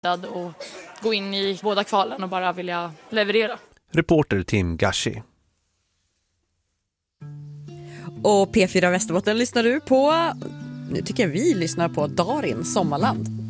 och gå in i båda kvalen och bara vilja leverera. Reporter Tim Gashi. Och P4 Västerbotten lyssnar du på. Nu tycker jag vi lyssnar på Darin Sommarland.